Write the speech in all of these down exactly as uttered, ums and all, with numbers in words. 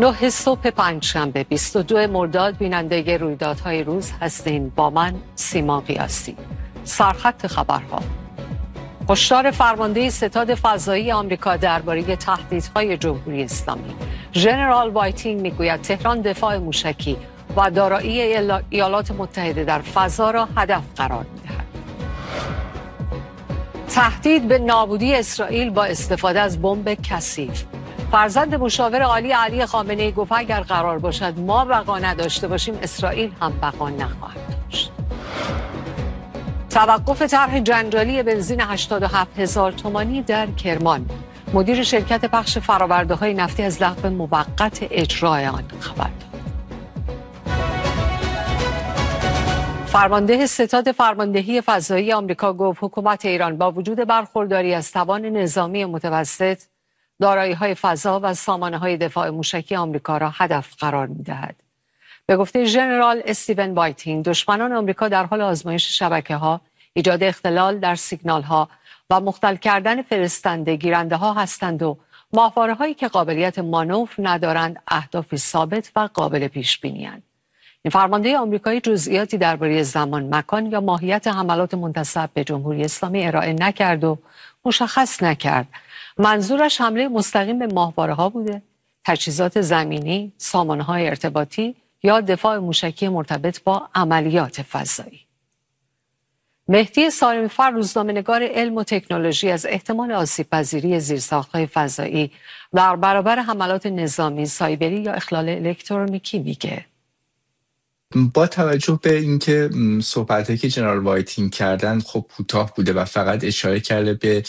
نه صبح پنجشنبه بیست و دو مرداد بیننده رویدادهای روز هستین با من سیما قیاسی. سرخط خبرها: هشدار فرمانده ستاد فضایی آمریکا درباره تهدیدهای جمهوری اسلامی. ژنرال وایتینگ میگوید تهران دفاع موشکی و دارایی ایالات متحده در فضا را هدف قرار می‌دهد. تهدید به نابودی اسرائیل با استفاده از بمب کثیف. فرزند مشاور عالی علی خامنه‌ای گفت اگر قرار باشد ما بقا نداشته باشیم اسرائیل هم بقا نخواهد داشت. توقف طرح جنجالی بنزین هشتاد و هفت هزار تومانی در کرمان. مدیر شرکت پخش فرآورده‌های نفتی از لغو موقت اجرای آن خبر داد. فرمانده ستاد فرماندهی فضایی آمریکا گفت حکومت ایران با وجود برخورداری از توان نظامی متوسط، دارایی‌های فضا و سامانه‌های دفاع موشکی آمریکا را هدف قرار می‌دهد. به گفته ژنرال استیون وایتینگ، دشمنان آمریکا در حال آزمایش شبکه‌ها، ایجاد اختلال در سیگنال‌ها و مختل کردن فرستنده گیرنده‌ها هستند و ماهواره‌هایی که قابلیت مانور ندارند اهدافی ثابت و قابل پیش‌بینی‌اند. این فرمانده آمریکایی جزئیاتی درباره زمان، مکان یا ماهیت حملات منتسب به جمهوری اسلامی ارائه نکرد و مشخص نکرد منظورش حمله مستقیم به ماهواره‌ها بوده، تجهیزات زمینی، سامانه‌های ارتباطی یا دفاع موشکی مرتبط با عملیات فضایی. مهدی سالمی‌فر، روزنامه‌نگار علم و تکنولوژی، از احتمال آسیب‌پذیری زیرساخت‌های فضایی در برابر حملات نظامی، سایبری یا اخلال الکترونیکی میگه. با توجه به اینکه صحبتایی که جنرال وایتینگ کردن خب کوتاه بوده و فقط اشاره کرده به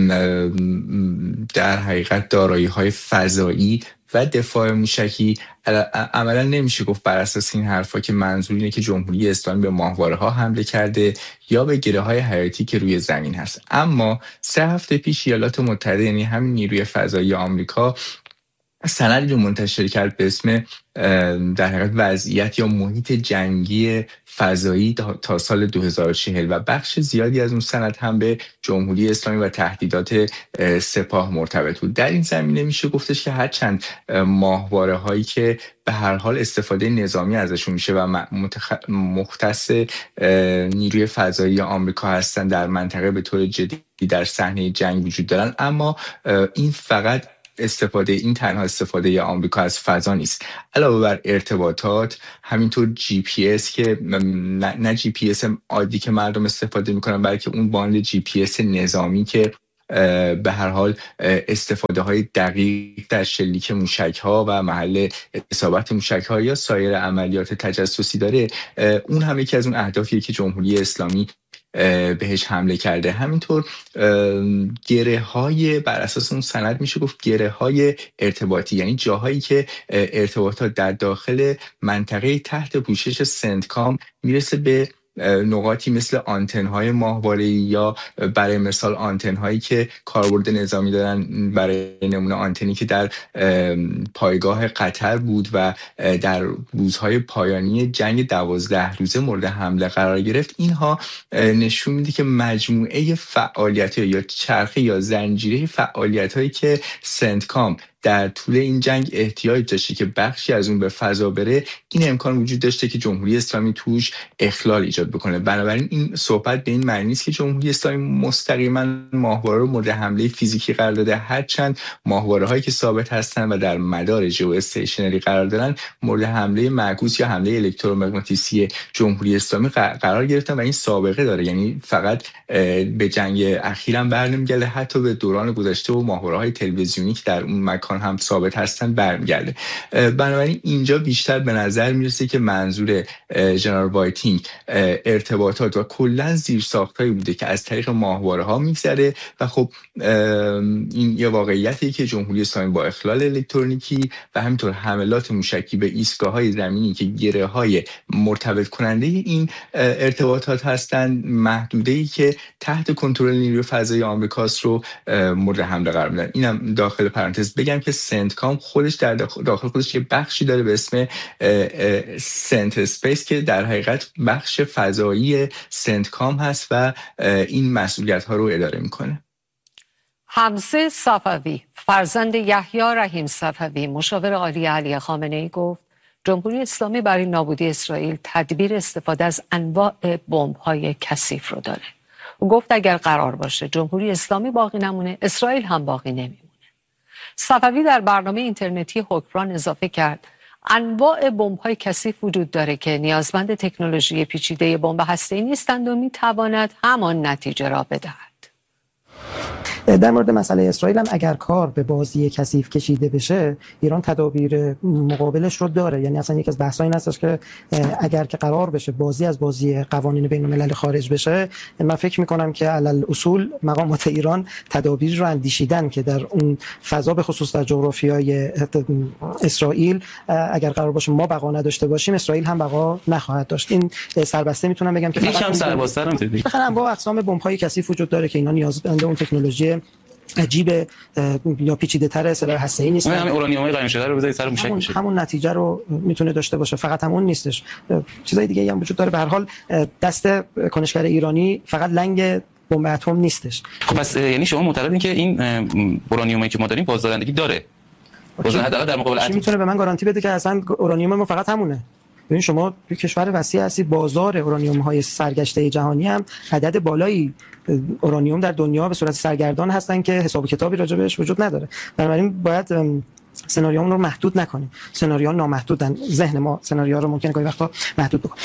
در حقیقت دارایی‌های فضایی و دفاع موشکی، عملا نمیشه گفت بر اساس این حرفا که منظور اینه که جمهوری اسلامی به ماهواره‌ها حمله کرده یا به گره‌های حیاتی که روی زمین هست. اما سه هفته پیش ایالات متحده، یعنی همین نیروی فضایی آمریکا، سندی رو منتشر کرد به اسم در حقیقت وضعیت یا محیط جنگی فضایی تا سال دو هزار و چهل و بخش زیادی از اون سند هم به جمهوری اسلامی و تهدیدات سپاه مرتبط بود. در این زمینه میشه گفتش که هرچند ماهواره هایی که به هر حال استفاده نظامی ازشون میشه و متخ... مختص نیروی فضایی آمریکا هستن در منطقه به طور جدی در صحنه جنگ وجود دارن، اما این فقط استفاده این تنها استفاده آمریکا از فضا نیست. علاوه بر ارتباطات، همینطور جی پی اس که نه, نه جی پی اس عادی که مردم استفاده میکنن، بلکه اون باند جی پی اس نظامی که به هر حال استفاده های دقیق در شلیک موشک ها و محل اصابت موشک ها یا سایر عملیات تجسسی داره، اون هم یکی از اون اهدافیه که جمهوری اسلامی بهش حمله کرده. همینطور گره های بر اساس اون سند میشه گفت گره های ارتباطی، یعنی جاهایی که ارتباطات در داخل منطقه تحت پوشش سنتکام میرسه به نقاطی مثل آنتن های ماهواره‌ای یا برای مثال آنتن هایی که کاربرد نظامی دارن، برای نمونه آنتنی که در پایگاه قطر بود و در روزهای پایانی جنگ دوازده روزه مورد حمله قرار گرفت. اینها نشون میده که مجموعه فعالیت یا چرخه یا زنجیره فعالیت هایی که سنتکام در طول این جنگ احتیاج داشته که بخشی از اون به فضا بره، این امکان وجود داشته که جمهوری اسلامی توش اخلال ایجاد بکنه. بنابراین این صحبت به این معنی نیست که جمهوری اسلامی مستقیما ماهواره رو مورد حمله فیزیکی قرار داده، هرچند ماهواره هایی که ثابت هستن و در مدار جو استیشنری قرار دارن مورد حمله معکوس یا حمله الکترومغناطیسی جمهوری اسلامی قرار گرفتن و این سابقه داره. یعنی فقط به جنگ اخیرا برنمیگرده، حتی به دوران گذشته و ماهواره های تلویزیونی که در اون مکان هم ثابت هستن برمیگرده. بنابراین اینجا بیشتر به نظر میرسه که منظور جنرال وایتینگ ارتباطات و کلا زیرساختایی بوده که از طریق ماهواره ها میگذره و خب این یه واقعیتی که جمهوری اسلامی با اخلال الکترونیکی و همینطور حملات موشکی به ایستگاه‌های زمینی که گره‌های مرتبط کننده این ارتباطات هستند، محدوده‌ای که تحت کنترل نیروی فضایی آمریکاست رو مورد حمله قرار میدن. اینم داخل پرانتز بگم که سنتکام خودش در داخل خودش یه بخشی داره به اسم سنت اسپیس که در حقیقت بخش فضایی سنتکام هست و این مسئولیت ها رو اداره میکنه. حمزه صفوی فرزند یحیی رحیم صفوی مشاور عالی علی خامنه‌ای گفت جمهوری اسلامی برای نابودی اسرائیل تدبیر استفاده از انواع بمب‌های کثیف رو داره. او گفت اگر قرار باشه جمهوری اسلامی باقی نمونه، اسرائیل هم باقی نمیمونه. صفوی در برنامه اینترنتی حکمران اضافه کرد انواع بمب‌های کثیف وجود داره که نیازمند تکنولوژی پیچیده بمب هسته‌ای نیستند و میتواند همان نتیجه را بدهد. در مورد مسئله اسرائیل هم اگر کار به بازی کثیف کشیده بشه، ایران تدابیر مقابلش رو داره. یعنی اصلا یکی از بحث‌ها این هستش که اگر که قرار بشه بازی از بازی قوانین بین‌الملل خارج بشه، من فکر می‌کنم که علل اصول مقامات ایران تدابیر رو اندیشیدن که در اون فضا به خصوص در جغرافیای اسرائیل اگر قرار باشه ما بقا نداشته باشیم، اسرائیل هم بقا نخواهد داشت. این سربسته میتونم بگم که فقط هم سربسته رو می‌تونید بخرن با اقسام بمب‌های کثیف وجود داره که اینا نیازمند اون تکنولوژی عجیب یا پیچیده‌تر سلاح هسته‌ای نیست. همین اورانیوم‌های قایم شده رو بذارید سر موشک میشه. همون نتیجه رو میتونه داشته باشه. فقط همون نیستش. چیزای دیگه‌ای هم وجود داره. به هر حال دست کنشگر ایرانی فقط لنگ بمب اتم نیستش. خب پس یعنی شما معتقدین که این اورانیومی که ما داریم بازدارندگی داره؟ بازدارندگی حداقل در مقابل اتم میتونه به من گارانتی بده که اصلا اورانیوم ما فقط همونه؟ ببین شما یک کشور وسیع هستی، بازار اورانیوم‌های سرگشته جهانی هم عدد بالایی اورانیوم در دنیا به صورت سرگردان هستن که حساب و کتابی راجع بهش وجود نداره. بنابراین باید سناریومون رو محدود نکنیم. سناریوها نامحدودن. ذهن ما سناریوها رو ممکنه گاهی وقتا محدود بکنه.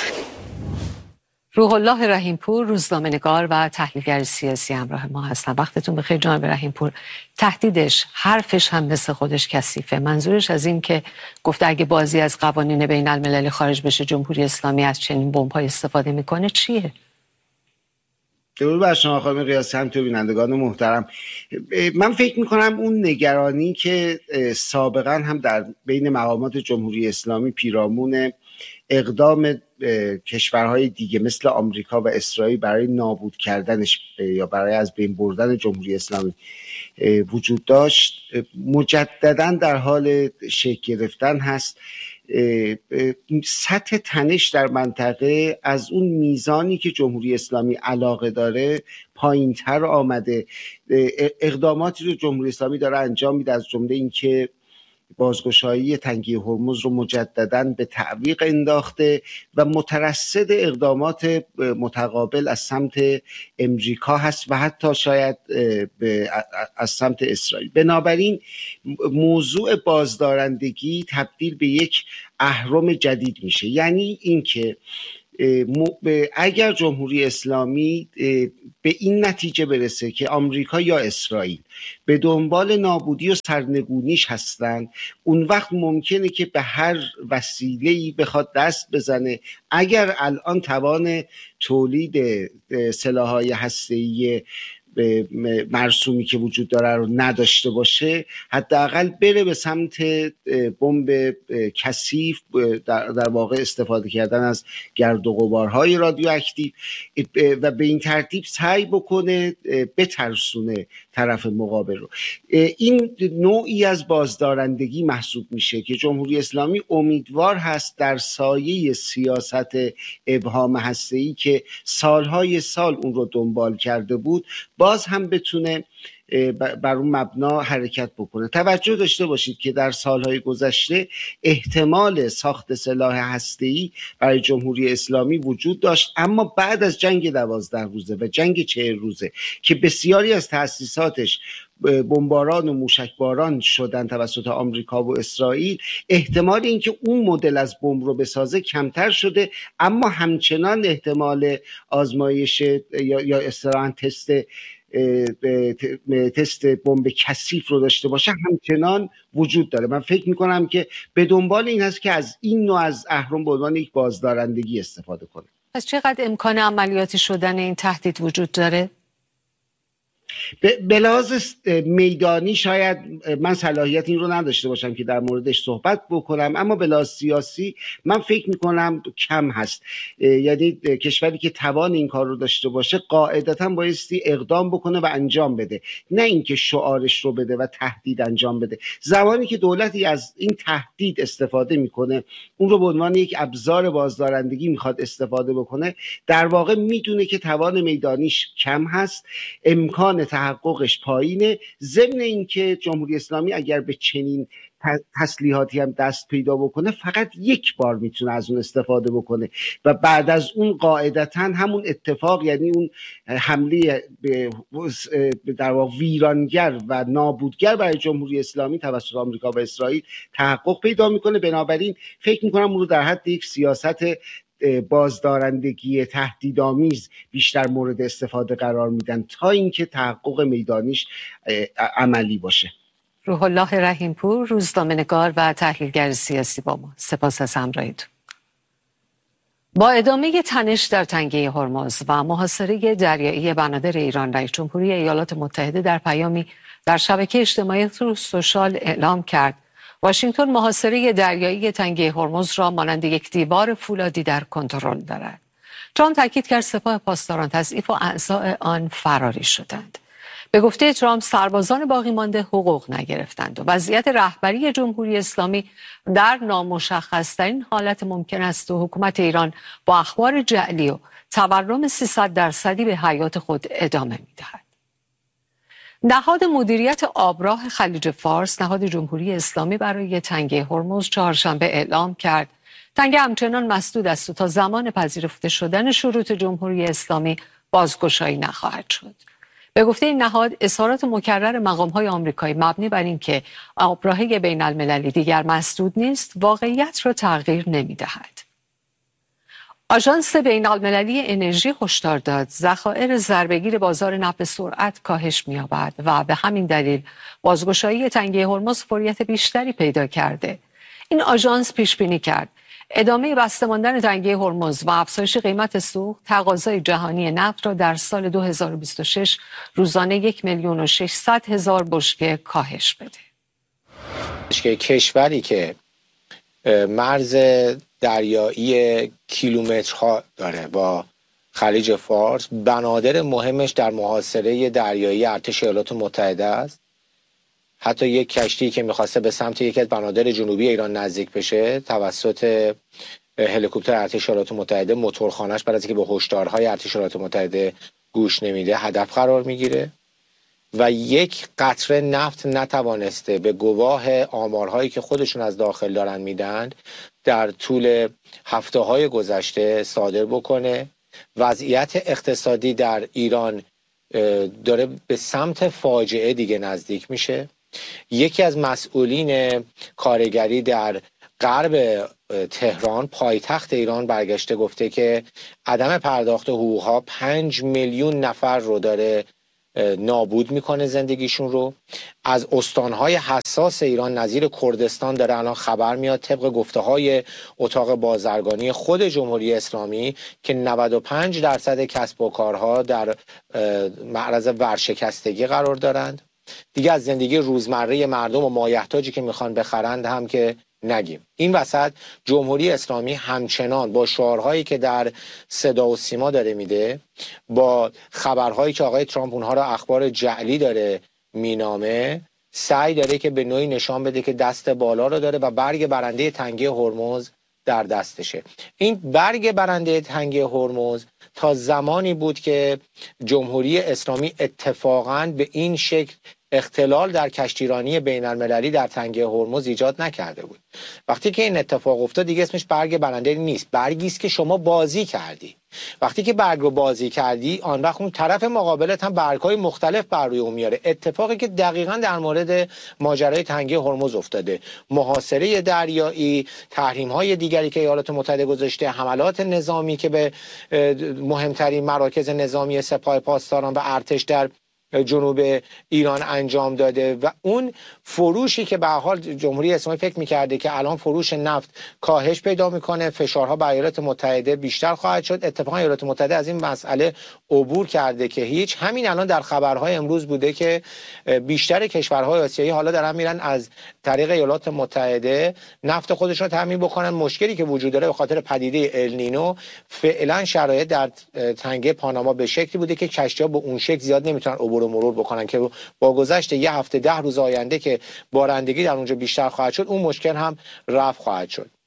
روح الله رحیمپور روزنامه‌نگار و تحلیلگر سیاسی همراه ما هستن. وقتتون بخیر جناب رحیمپور. تهدیدش حرفش هم مثل خودش کثیفه. منظورش از این که گفته اگه بازی از قوانین بین المللی خارج بشه جمهوری اسلامی از چنین بمب‌های استفاده میکنه چیه؟ درود بر شما خانم ریاسی، همینطور بینندگان محترم. من فکر میکنم اون نگرانی که سابقا هم در بین مقامات جمهوری اسلامی پیرامون اقدام کشورهای دیگه مثل آمریکا و اسرائیل برای نابود کردنش یا برای از بین بردن جمهوری اسلامی وجود داشت، مجددا در حال شکل گرفتن هست. سطح تنش در منطقه از اون میزانی که جمهوری اسلامی علاقه داره پایین تر آمده. اقداماتی رو جمهوری اسلامی داره انجام میده، از جمله این که بازگشایی تنگه هرمز رو مجدداً به تعویق انداخته و مترصد اقدامات متقابل از سمت امریکا هست و حتی شاید از سمت اسرائیل. بنابراین موضوع بازدارندگی تبدیل به یک اهرم جدید میشه. یعنی اینکه اگر جمهوری اسلامی به این نتیجه برسه که آمریکا یا اسرائیل به دنبال نابودی و سرنگونیش هستن، اون وقت ممکنه که به هر وسیله‌ای بخواد دست بزنه. اگر الان توان تولید سلاح‌های هسته‌ای مرسومی که وجود داره رو نداشته باشه، حداقل بره به سمت بمب کثیف، در, در واقع استفاده کردن از گرد و غبارهای رادیواکتیو و به این ترتیب سعی بکنه بترسونه طرف مقابل رو. این نوعی از بازدارندگی محسوب میشه که جمهوری اسلامی امیدوار هست در سایه سیاست ابهام هسته‌ای که سالهای سال اون رو دنبال کرده بود باز هم بتونه بر اون مبنا حرکت بکنه. توجه داشته باشید که در سالهای گذشته احتمال ساخت سلاح هسته‌ای برای جمهوری اسلامی وجود داشت، اما بعد از جنگ دوازده روزه و جنگ چهل روزه که بسیاری از تأسیساتش بمباران و موشکباران شدن توسط آمریکا و اسرائیل، احتمال اینکه اون مدل از بمب رو بسازه کمتر شده، اما همچنان احتمال آزمایش یا یا اصطلاحاً تست تست بمب کثیف رو داشته باشه همچنان وجود داره. من فکر میکنم که به دنبال این هست که از این نوع از اهرم به عنوان یک بازدارندگی استفاده کنه. پس چقدر امکان عملیاتی شدن این تهدید وجود داره؟ به لحاظ میدانی شاید من صلاحیت این رو نداشته باشم که در موردش صحبت بکنم، اما به لحاظ سیاسی من فکر میکنم کم هست. یعنی کشوری که توان این کار رو داشته باشه قاعدتا بایستی اقدام بکنه و انجام بده، نه اینکه شعارش رو بده و تهدید انجام بده. زمانی که دولتی از این تهدید استفاده میکنه، اون رو به عنوان یک ابزار بازدارندگی میخواد استفاده بکنه، در واقع میدونه که توان میدانیش کم هست، امکان میزان تحققش پایینه. ضمن اینکه جمهوری اسلامی اگر به چنین تسلیحاتی هم دست پیدا بکنه فقط یک بار میتونه از اون استفاده بکنه و بعد از اون قاعدتا همون اتفاق، یعنی اون حمله به در واقع ویرانگر و نابودگر برای جمهوری اسلامی توسط آمریکا و اسرائیل تحقق پیدا میکنه. بنابراین فکر میکنم اون رو در حد یک سیاست بازدارندگی تهدیدآمیز بیشتر مورد استفاده قرار میدن تا اینکه تحقق میدانیش عملی باشه. روح الله رحیمپور، روزنامه‌نگار و تحلیلگر سیاسی با ما. سپاس از همراهیتون. با ادامه تنش در تنگه هرمز و محاصره دریایی بنادر ایران، رئیس جمهوری ایالات متحده در پیامی در شبکه اجتماعی تروث سوشال اعلام کرد واشنگتن محاصره دریایی تنگه هرمز را مانند یک دیوار فولادی در کنترل دارد. ترامپ تاکید کرد سپاه پاسداران تضعیف و اعضای آن فراری شدند. به گفته ترامپ سربازان باقی مانده حقوق نگرفتند و وضعیت رهبری جمهوری اسلامی در نامشخص‌ترین حالت ممکن است و حکومت ایران با اخبار جعلی و تورم سیصد درصدی به حیات خود ادامه می‌دهد. نهاد مدیریت آبراه خلیج فارس، نهاد جمهوری اسلامی برای تنگه هرمز، چهارشنبه اعلام کرد تنگه همچنان مسدود است و تا زمان پذیرفته شدن شروط جمهوری اسلامی بازگشایی نخواهد شد. به گفته این نهاد، اظهارات مکرر مقام‌های آمریکایی مبنی بر اینکه آبراهه بین المللی دیگر مسدود نیست، واقعیت را تغییر نمی‌دهد. آژانس بین المللی انرژی هشدار داد ذخایر ضربه‌گیر بازار نفت به سرعت کاهش می‌یابد و به همین دلیل بازگشایی تنگه هرمز فوریت بیشتری پیدا کرده. این آژانس پیش بینی کرد ادامه بسته ماندن تنگه هرمز و افزایش قیمت سوخت تقاضای جهانی نفت را در سال دو هزار و بیست و شش روزانه یک میلیون و ششصد هزار بشکه کاهش بده. کشوری که مرز دریایی کیلومترها داره با خلیج فارس، بنادر مهمش در محاصره دریایی ارتش ایالات متحده است. حتی یک کشتی که میخواسته به سمت یکی از بنادر جنوبی ایران نزدیک بشه توسط هلیکوپتر ارتش ایالات متحده، موتورخانه‌اش بعد از اینکه به هشدارهای ارتش ایالات متحده گوش نمیده هدف قرار میگیره و یک قطره نفت نتوانسته به گواه آمارهایی که خودشون از داخل دارن میدن در طول هفته های گذشته صادر بکنه. وضعیت اقتصادی در ایران داره به سمت فاجعه دیگه نزدیک میشه. یکی از مسئولین کارگری در غرب تهران، پایتخت ایران، برگشته گفته که عدم پرداخت حقوقها پنج میلیون نفر رو داره نابود میکنه، زندگیشون رو. از استانهای حساس ایران نظیر کردستان داره الان خبر میاد طبق گفته های اتاق بازرگانی خود جمهوری اسلامی که نود و پنج درصد کسب و کارها در معرض ورشکستگی قرار دارند. دیگه از زندگی روزمره مردم و مایحتاجی که میخوان بخرند هم که نگیم. این وسط جمهوری اسلامی همچنان با شعارهایی که در صدا و سیما داره میده، با خبرهایی که آقای ترامپ اونها را اخبار جعلی داره مینامه، سعی داره که به نوعی نشان بده که دست بالا رو داره و برگ برنده تنگه هرمز در دستشه. این برگ برنده تنگه هرمز تا زمانی بود که جمهوری اسلامی اتفاقاً به این شکل اختلال در کشتیرانی بین المللی در تنگه هرمز ایجاد نکرده بود. وقتی که این اتفاق افتاد دیگه اسمش برگ برنده نیست، برگی است که شما بازی کردی. وقتی که برگ رو بازی کردی، آن وقت اون طرف مقابلت هم برگ‌های مختلف بر روی اون میاره. اتفاقی که دقیقاً در مورد ماجرای تنگه هرمز افتاده، محاصره دریایی، تحریم‌های دیگری که ایالات متحده گذاشته، حملات نظامی که به مهمترین مراکز نظامی سپاه پاسداران و ارتش در جنوب ایران انجام داده و اون فروشی که به حال جمهوری اسلامی فکر می‌کرده که الان فروش نفت کاهش پیدا می‌کنه، فشارها بر ایالات متحده بیشتر خواهد شد. اتفاقا ایالات متحده از این مسئله عبور کرده که هیچ. همین الان در خبرهای امروز بوده که بیشتر کشورهای آسیایی حالا دارن میرن از طریق ایالات متحده نفت خودشون رو تامین بکنن. مشکلی که وجود داره به خاطر پدیده النینو، فعلا شرایط در تنگه پاناما به شکلی بوده که کشتی‌ها به اون شکل زیاد نمیتونن عبور و مرور بکنن که با گذشت یه هفته ده روز آینده که بارندگی در اونجا بیشتر خواهد شد اون مشکل هم رفع خواهد شد.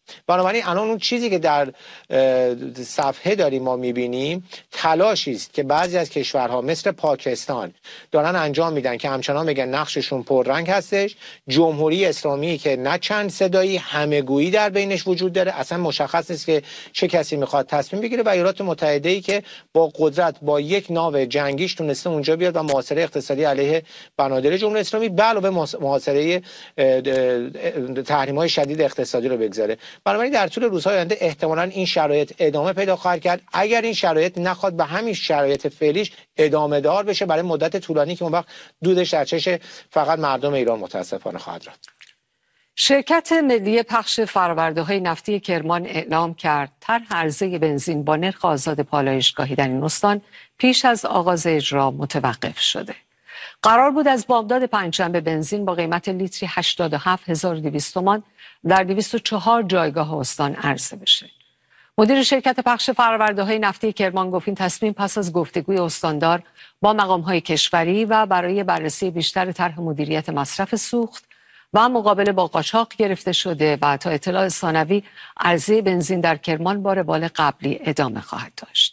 بنابراین الان اون چیزی که در صفحه داریم ما میبینیم تلاشی است که بعضی از کشورها مثل پاکستان دارن انجام میدن که همچنان میگن نقششون پررنگ هستش. جمهوری اسلامی که نه چند صدایی همه‌گویی در بینش وجود داره، اصلا مشخص نیست که چه کسی میخواد تصمیم بگیره، و ایالات متحده ای که با قدرت با یک ناو جنگیش تونسته اونجا بیاد و محاصره اقتصادی علیه بنادر جمهوری اسلامی به علاوه محاصره تحریم‌های شدید اقتصادی رو بگذاره. بنابراین در طول روزهای آینده احتمالاً این شرایط ادامه پیدا خواهد کرد اگر این شرایط نخواد به همین شرایط فعلیش ادامه دار بشه برای مدت طولانی که اون وقت دودش در چشم فقط مردم ایران متاسفانه خواهد رفت. شرکت ملی پخش فرآورده‌های نفتی کرمان اعلام کرد طرح عرضه بنزین با نرخ آزاد پالایشگاهی در این استان پیش از آغاز اجرا متوقف شده. قرار بود از بامداد پنجشنبه بنزین با قیمت لیتری هشتاد و هفت هزار و دویست تومان در دویست و چهار جایگاه استان عرضه بشه. مدیر شرکت پخش فرآورده‌های نفتی کرمان گفت این تصمیم پس از گفتگوی استاندار با مقام‌های کشوری و برای بررسی بیشتر طرح مدیریت مصرف سوخت و مقابله با قاچاق گرفته شده و تا اطلاع ثانوی عرضه بنزین در کرمان با روال قبلی ادامه خواهد داشت.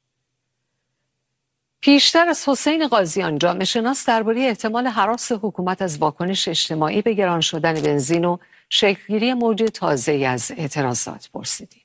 پیشتر از حسین قاضیان جامعه شناس درباره احتمال هراس حکومت از واکنش اجتماعی به گران شدن بنزین و شکلگیری موج تازه‌ای از اعتراضات پرسیدیم.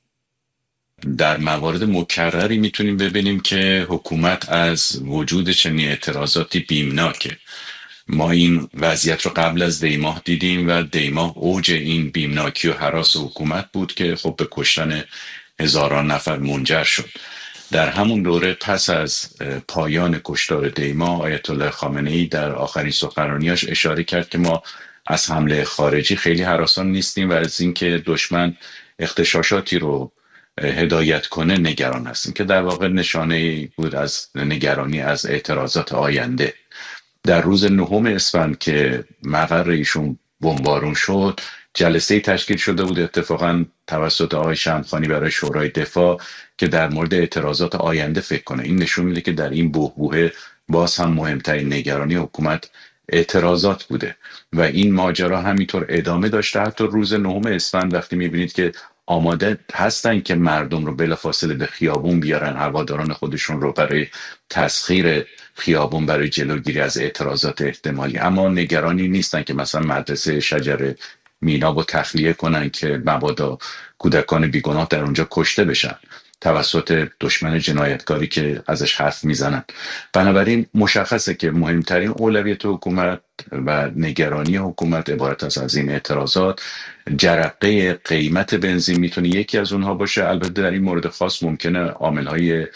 در موارد مکرری میتونیم ببینیم که حکومت از وجود چنین اعتراضاتی بیمناکه. ما این وضعیت رو قبل از دیماه دیدیم و دیماه اوج این بیمناکی و هراس حکومت بود که خب به کشتن هزاران نفر منجر شد. در همون دوره پس از پایان کشتار دیماه آیت الله خامنه‌ای در آخرین سخنرانیاش اشاره کرد که ما از حمله خارجی خیلی هراسان نیستیم و از اینکه دشمن اغتشاشاتی رو هدایت کنه نگران هستیم، که در واقع نشانه بود از نگرانی از اعتراضات آینده. در روز نهم اسفند که مقر ایشون بمبارون شد جلسه تشکیل شده بود اتفاقا توسط آقای شمخانی برای شورای دفاع که در مورد اعتراضات آینده فکر کنه. این نشون میده که در این بحبوحه باز هم مهمترین نگرانی حکومت اعتراضات بوده و این ماجرا همینطور ادامه داشته. حتی روز نهم اسفند وقتی میبینید که آماده هستن که مردم رو بلافاصله به خیابون بیارن، هواداران خودشون رو برای تسخیر خیابون برای جلوگیری از اعتراضات احتمالی، اما نگرانی نیستن که مثلا مدرسه شجر مینا رو تخلیه کنن که مبادا کودکان بیگناه در اونجا کشته بشن توسط دشمن جنایتکاری که ازش حرف میزنن. بنابراین مشخصه که مهمترین اولویت حکومت و نگرانی حکومت عبارت است از این اعتراضات. جرقه قیمت بنزین میتونه یکی از اونها باشه. البته در این مورد خاص ممکنه عامل‌های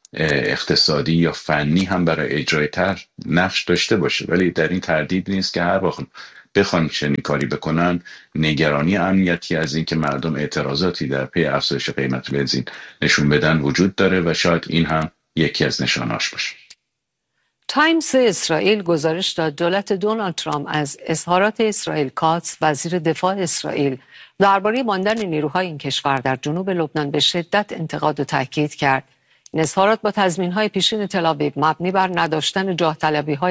اقتصادی یا فنی هم برای اجرای طرح نقش داشته باشه، ولی در این تردید نیست که هر وقت بخوان چنین کاری بکنن نگرانی امنیتی از این که مردم اعتراضاتی در پی افزایش قیمت بنزین نشون بدن وجود داره و شاید این هم یکی از نشانهاش باشه. تایمز اسرائیل گزارش داد دولت دونالد ترامپ از اظهارات اسرائیل کاتس وزیر دفاع اسرائیل درباره ماندن نیروهای این کشور در جنوب لبنان به شدت انتقاد و تاکید کرد. این اظهارات با تضمین‌های پیشین تل‌آویو مبنی بر نداشتن جاه طلبی‌های